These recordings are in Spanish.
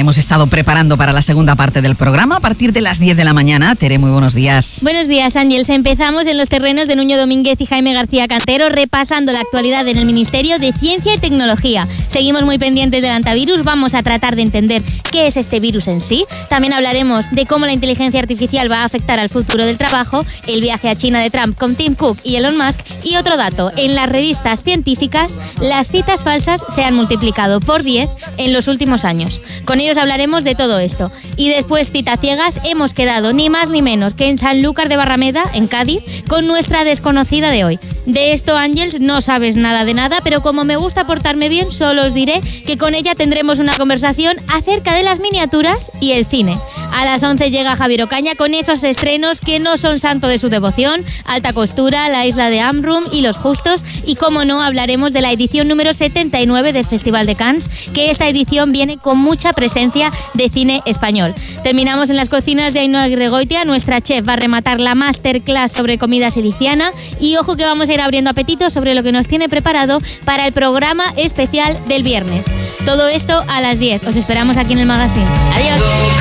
hemos estado preparando para la segunda parte del programa a partir de las 10 de la mañana. Tere, muy buenos días. Buenos días, Ángels. Empezamos en los terrenos de Nuño Domínguez y Jaime García Cantero, repasando la actualidad en el Ministerio de Ciencia y Tecnología. Seguimos muy pendientes del antivirus. Vamos a tratar de entender qué es este virus en sí. También hablaremos de cómo la inteligencia artificial va a afectar al futuro del trabajo, el viaje a China de Trump con Tim Cook y Elon Musk. Y otro dato, en las revistas científicas, las citas falsas se han multiplicado por 10 en los últimos años. Con ellos hablaremos de todo esto. Y después, citas ciegas, hemos quedado ni más ni menos que en Sanlúcar de Barrameda, en Cádiz, con nuestra desconocida de hoy. De esto, Ángels, no sabes nada de nada, pero como me gusta portarme bien, solo os diré que con ella tendremos una conversación acerca de las miniaturas y el cine. A las 11 llega Javier Ocaña con esos estrenos que no son santo de su devoción: Alta Costura, La Isla de Amrum y Los Justos. Y como no, hablaremos de la edición número 79 del Festival de Cannes, que esta edición viene con mucha presencia de cine español. Terminamos en las cocinas de Ainhoa Aguirregoitia. Nuestra chef va a rematar la masterclass sobre comida siciliana. Y ojo que vamos a ir abriendo apetito sobre lo que nos tiene preparado para el programa especial del viernes. Todo esto a las 10. Os esperamos aquí en el magazine. Adiós.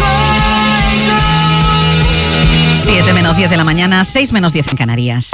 7 menos 10 de la mañana, 6 menos 10 en Canarias.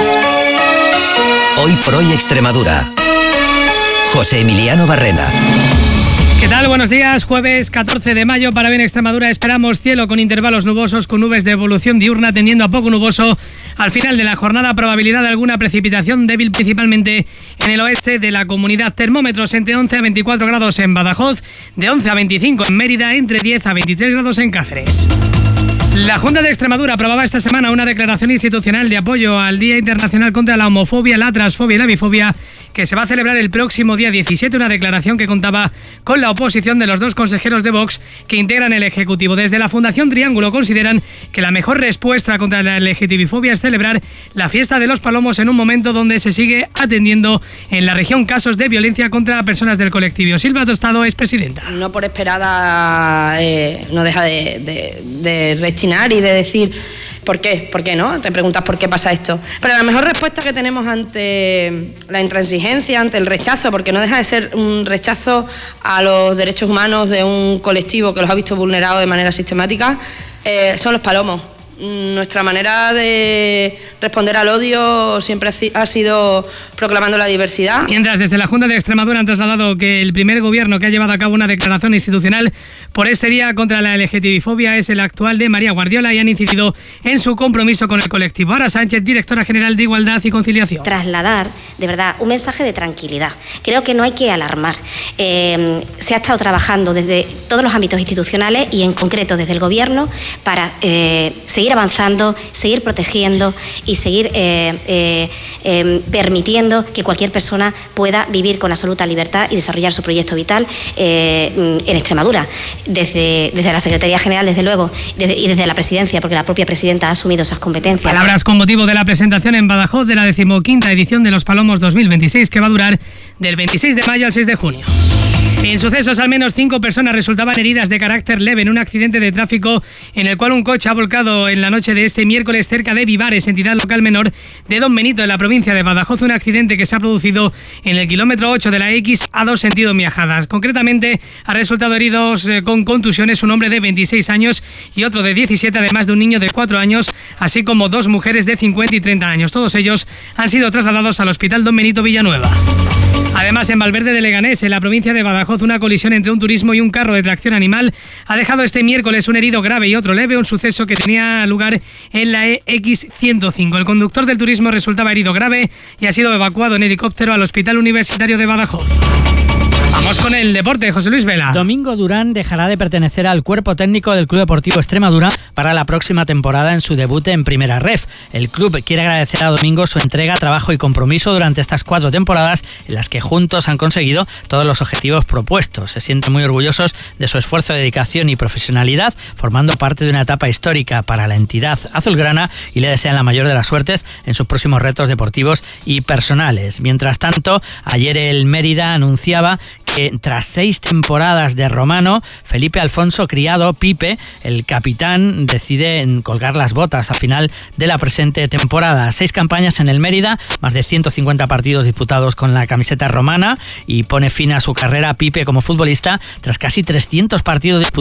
Hoy por hoy Extremadura. José Emiliano Barrena. ¿Qué tal? Buenos días. Jueves 14 de mayo para bien Extremadura. Esperamos cielo con intervalos nubosos, con nubes de evolución diurna tendiendo a poco nuboso. Al final de la jornada, probabilidad de alguna precipitación débil, principalmente en el oeste de la comunidad. Termómetros entre 11 a 24 grados en Badajoz, de 11 a 25 en Mérida, entre 10 a 23 grados en Cáceres. La Junta de Extremadura aprobaba esta semana una declaración institucional de apoyo al Día Internacional contra la Homofobia, la Transfobia y la Bifobia, que se va a celebrar el próximo día 17, una declaración que contaba con la oposición de los dos consejeros de Vox que integran el Ejecutivo. Desde la Fundación Triángulo consideran que la mejor respuesta contra la LGTBifobia es celebrar la fiesta de los palomos en un momento donde se sigue atendiendo en la región casos de violencia contra personas del colectivo. Silvia Tostado es presidenta. No por esperada no deja de rechinar y de decir ¿por qué? ¿Por qué no? Te preguntas por qué pasa esto. Pero la mejor respuesta que tenemos ante la intransigencia, ante el rechazo, porque no deja de ser un rechazo a los derechos humanos de un colectivo que los ha visto vulnerados de manera sistemática, son los palomos. Nuestra manera de responder al odio siempre ha sido proclamando la diversidad. Mientras, desde la Junta de Extremadura han trasladado que el primer gobierno que ha llevado a cabo una declaración institucional por este día contra la LGTBifobia es el actual de María Guardiola y han incidido en su compromiso con el colectivo. Ara Sánchez, directora general de Igualdad y Conciliación. Trasladar, de verdad, un mensaje de tranquilidad. Creo que no hay que alarmar. Se ha estado trabajando desde todos los ámbitos institucionales y en concreto desde el gobierno para seguir avanzando, seguir protegiendo y seguir permitiendo que cualquier persona pueda vivir con absoluta libertad y desarrollar su proyecto vital en Extremadura. Desde la Secretaría General, desde luego, y desde la Presidencia, porque la propia Presidenta ha asumido esas competencias. Palabras con motivo de la presentación en Badajoz de la 15ª edición de los Palomos 2026, que va a durar del 26 de mayo al 6 de junio. En sucesos, al menos 5 personas resultaban heridas de carácter leve en un accidente de tráfico en el cual un coche ha volcado en la noche de este miércoles cerca de Vivares, entidad local menor de Don Benito, en la provincia de Badajoz. Un accidente que se ha producido en el kilómetro 8 de la X-A2 sentido Miajadas. Concretamente, ha resultado heridos con contusiones un hombre de 26 años y otro de 17, además de un niño de 4 años, así como 2 mujeres de 50 y 30 años. Todos ellos han sido trasladados al Hospital Don Benito Villanueva. Además, en Valverde de Leganés, en la provincia de Badajoz, una colisión entre un turismo y un carro de tracción animal ha dejado este miércoles un herido grave y otro leve, un suceso que tenía lugar en la X105. El conductor del turismo resultaba herido grave y ha sido evacuado en helicóptero al Hospital Universitario de Badajoz. Vamos con el deporte, José Luis Vela. Domingo Durán dejará de pertenecer al cuerpo técnico del Club Deportivo Extremadura para la próxima temporada en su debut en Primera Ref. El club quiere agradecer a Domingo su entrega, trabajo y compromiso durante estas 4 temporadas en las que juntos han conseguido todos los objetivos propuestos. Se sienten muy orgullosos de su esfuerzo, dedicación y profesionalidad, formando parte de una etapa histórica para la entidad azulgrana, y le desean la mayor de las suertes en sus próximos retos deportivos y personales. Mientras tanto, ayer el Mérida anunciaba que tras 6 temporadas de Romano, Felipe Alfonso Criado, Pipe, el capitán, decide colgar las botas a final de la presente temporada. 6 campañas en el Mérida, más de 150 partidos disputados con la camiseta romana, y pone fin a su carrera Pipe como futbolista tras casi 300 partidos disputados